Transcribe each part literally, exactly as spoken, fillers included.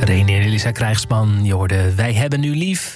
René en Elisa Krijgsman, je hoorde Wij hebben u lief.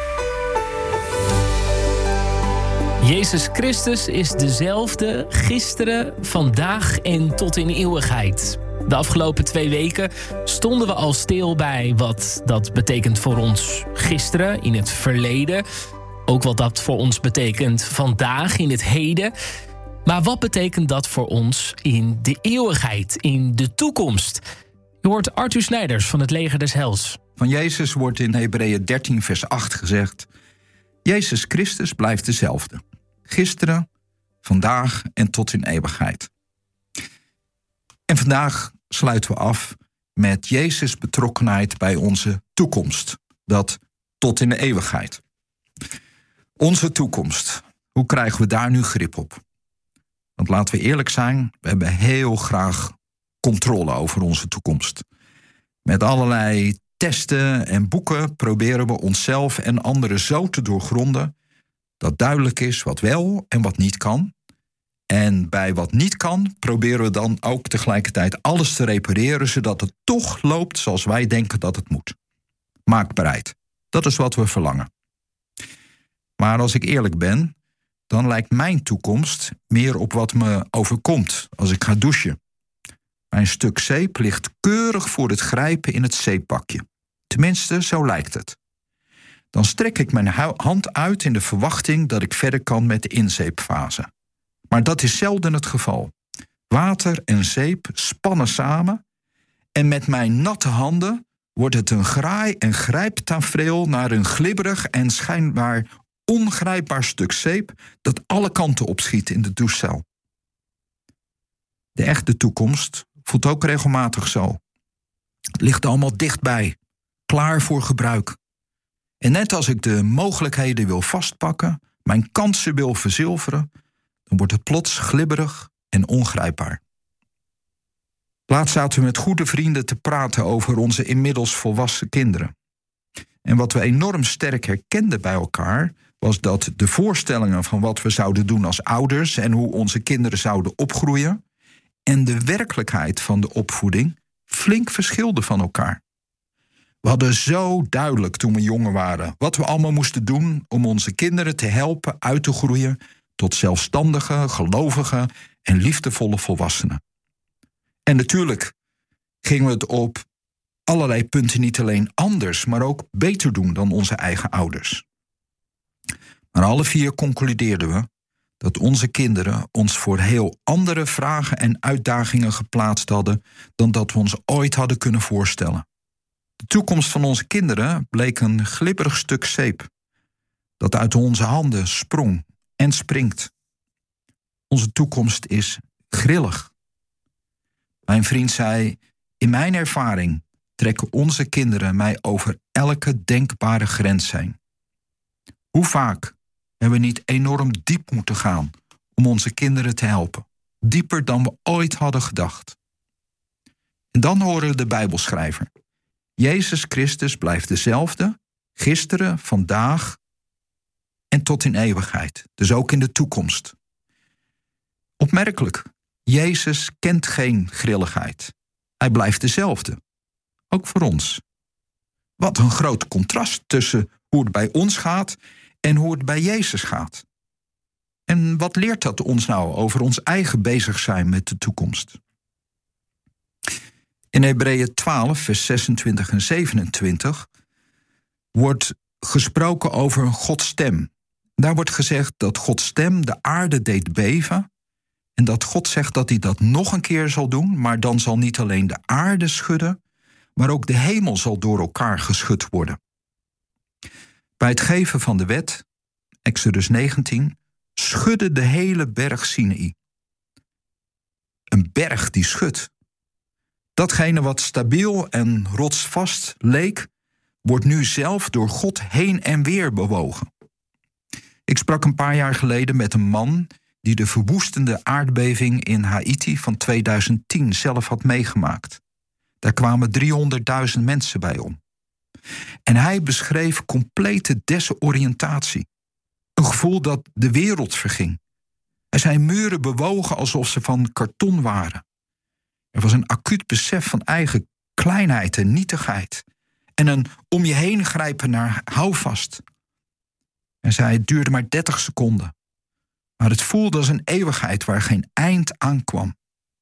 Jezus Christus is dezelfde gisteren, vandaag en tot in eeuwigheid. De afgelopen twee weken stonden we al stil bij wat dat betekent voor ons gisteren in het verleden. Ook wat dat voor ons betekent vandaag in het heden. Maar wat betekent dat voor ons in de eeuwigheid, in de toekomst? Je hoort Arthur Snijders van het Leger des Heils. Van Jezus wordt in Hebreeën dertien vers acht gezegd: Jezus Christus blijft dezelfde. Gisteren, vandaag en tot in eeuwigheid. En vandaag sluiten we af met Jezus' betrokkenheid bij onze toekomst. Dat tot in de eeuwigheid. Onze toekomst. Hoe krijgen we daar nu grip op? Want laten we eerlijk zijn, we hebben heel graag controle over onze toekomst. Met allerlei testen en boeken proberen we onszelf en anderen zo te doorgronden dat duidelijk is wat wel en wat niet kan. En bij wat niet kan, proberen we dan ook tegelijkertijd alles te repareren, zodat het toch loopt zoals wij denken dat het moet. Maakbaarheid. Dat is wat we verlangen. Maar als ik eerlijk ben, dan lijkt mijn toekomst meer op wat me overkomt als ik ga douchen. Mijn stuk zeep ligt keurig voor het grijpen in het zeepbakje. Tenminste, zo lijkt het. Dan strek ik mijn hand uit in de verwachting dat ik verder kan met de inzeepfase. Maar dat is zelden het geval. Water en zeep spannen samen en met mijn natte handen wordt het een graai- en grijptafereel naar een glibberig en schijnbaar ongrijpbaar stuk zeep dat alle kanten opschiet in de douchecel. De echte toekomst voelt ook regelmatig zo. Het ligt allemaal dichtbij, klaar voor gebruik. En net als ik de mogelijkheden wil vastpakken, mijn kansen wil verzilveren, dan wordt het plots glibberig en ongrijpbaar. Laatst zaten we met goede vrienden te praten over onze inmiddels volwassen kinderen. En wat we enorm sterk herkenden bij elkaar was dat de voorstellingen van wat we zouden doen als ouders en hoe onze kinderen zouden opgroeien en de werkelijkheid van de opvoeding flink verschilden van elkaar. We hadden zo duidelijk toen we jonger waren wat we allemaal moesten doen om onze kinderen te helpen uit te groeien tot zelfstandige, gelovige en liefdevolle volwassenen. En natuurlijk gingen we het op allerlei punten niet alleen anders, maar ook beter doen dan onze eigen ouders. Maar alle vier concludeerden we dat onze kinderen ons voor heel andere vragen en uitdagingen geplaatst hadden dan dat we ons ooit hadden kunnen voorstellen. De toekomst van onze kinderen bleek een glibberig stuk zeep dat uit onze handen sprong en springt. Onze toekomst is grillig. Mijn vriend zei: in mijn ervaring trekken onze kinderen mij over elke denkbare grens heen. Hoe vaak hebben we niet enorm diep moeten gaan om onze kinderen te helpen? Dieper dan we ooit hadden gedacht. En dan horen we de Bijbelschrijver. Jezus Christus blijft dezelfde, gisteren, vandaag en tot in eeuwigheid. Dus ook in de toekomst. Opmerkelijk, Jezus kent geen grilligheid. Hij blijft dezelfde. Ook voor ons. Wat een groot contrast tussen hoe het bij ons gaat en hoe het bij Jezus gaat. En wat leert dat ons nou over ons eigen bezig zijn met de toekomst? In Hebreeën twaalf, vers zesentwintig en zevenentwintig wordt gesproken over Gods stem. Daar wordt gezegd dat Gods stem de aarde deed beven en dat God zegt dat hij dat nog een keer zal doen, maar dan zal niet alleen de aarde schudden, maar ook de hemel zal door elkaar geschud worden. Bij het geven van de wet, Exodus negentien, schudde de hele berg Sinaï. Een berg die schudt. Datgene wat stabiel en rotsvast leek, wordt nu zelf door God heen en weer bewogen. Ik sprak een paar jaar geleden met een man die de verwoestende aardbeving in Haiti van tweeduizend tien zelf had meegemaakt. Daar kwamen driehonderdduizend mensen bij om. En hij beschreef complete desoriëntatie. Een gevoel dat de wereld verging. Er zijn muren bewogen alsof ze van karton waren. Er was een acuut besef van eigen kleinheid en nietigheid. En een om je heen grijpen naar houvast. En zei, het duurde maar dertig seconden. Maar het voelde als een eeuwigheid waar geen eind aan kwam.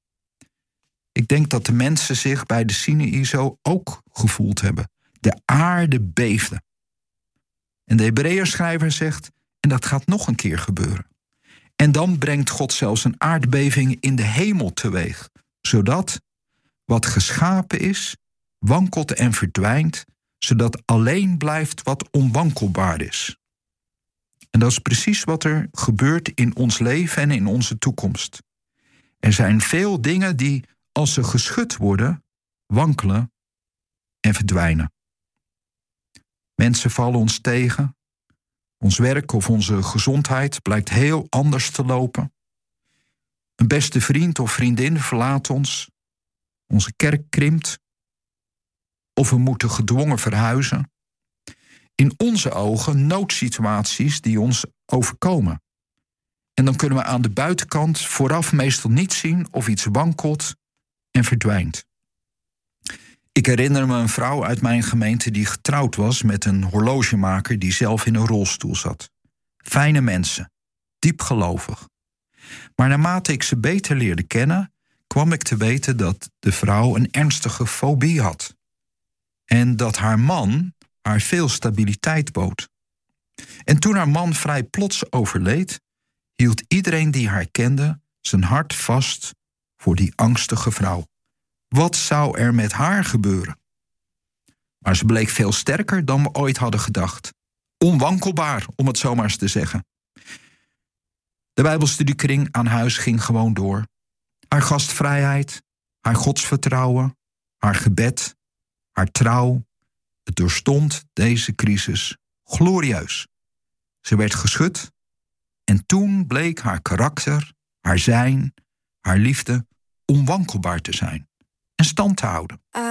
Ik denk dat de mensen zich bij de Sinaï zo ook gevoeld hebben. De aarde beefde. En de Hebreeënschrijver zegt, en dat gaat nog een keer gebeuren. En dan brengt God zelfs een aardbeving in de hemel teweeg. Zodat wat geschapen is, wankelt en verdwijnt. Zodat alleen blijft wat onwankelbaar is. En dat is precies wat er gebeurt in ons leven en in onze toekomst. Er zijn veel dingen die, als ze geschud worden, wankelen en verdwijnen. Mensen vallen ons tegen. Ons werk of onze gezondheid blijkt heel anders te lopen. Een beste vriend of vriendin verlaat ons. Onze kerk krimpt. Of we moeten gedwongen verhuizen. In onze ogen noodsituaties die ons overkomen. En dan kunnen we aan de buitenkant vooraf meestal niet zien of iets wankelt en verdwijnt. Ik herinner me een vrouw uit mijn gemeente die getrouwd was met een horlogemaker die zelf in een rolstoel zat. Fijne mensen, diep gelovig. Maar naarmate ik ze beter leerde kennen, kwam ik te weten dat de vrouw een ernstige fobie had. En dat haar man haar veel stabiliteit bood. En toen haar man vrij plots overleed, hield iedereen die haar kende zijn hart vast voor die angstige vrouw. Wat zou er met haar gebeuren? Maar ze bleek veel sterker dan we ooit hadden gedacht. Onwankelbaar, om het zo maar eens te zeggen. De Bijbelstudiekring aan huis ging gewoon door. Haar gastvrijheid, haar godsvertrouwen, haar gebed, haar trouw. Het doorstond deze crisis glorieus. Ze werd geschud en toen bleek haar karakter, haar zijn, haar liefde onwankelbaar te zijn en stand te houden.